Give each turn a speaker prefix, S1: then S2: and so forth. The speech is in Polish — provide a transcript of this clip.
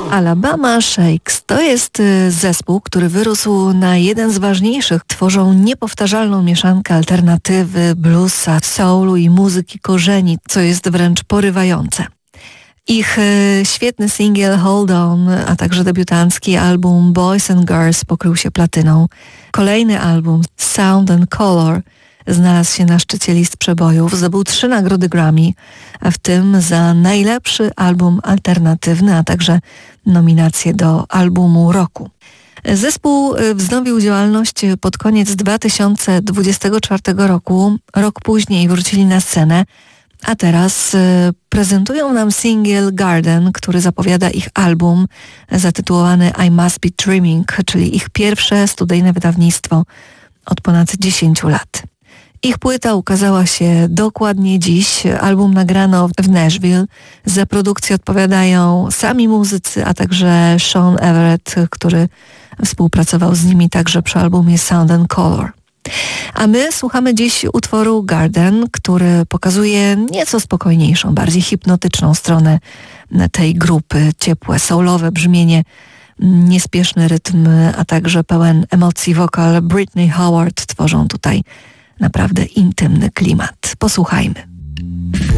S1: Alabama Shakes to jest zespół, który wyrósł na jeden z ważniejszych. Tworzą niepowtarzalną mieszankę alternatywy, bluesa, soulu i muzyki korzeni, co jest wręcz porywające. Ich świetny singiel Hold On, a także debiutancki album Boys and Girls pokrył się platyną. Kolejny album Sound and Color znalazł się na szczycie list przebojów, zdobył 3 nagrody Grammy, w tym za najlepszy album alternatywny, a także nominację do albumu roku. Zespół wznowił działalność pod koniec 2024 roku. Rok później wrócili na scenę, a teraz prezentują nam singiel Garden, który zapowiada ich album zatytułowany I Must Be Dreaming, czyli ich pierwsze studyjne wydawnictwo od ponad 10 lat. Ich płyta ukazała się dokładnie dziś. Album nagrano w Nashville. Za produkcję odpowiadają sami muzycy, a także Sean Everett, który współpracował z nimi także przy albumie Sound and Color. A my słuchamy dziś utworu Garden, który pokazuje nieco spokojniejszą, bardziej hipnotyczną stronę tej grupy. Ciepłe, soulowe brzmienie, niespieszny rytm, a także pełen emocji wokal Brittany Howard tworzą tutaj naprawdę intymny klimat. Posłuchajmy.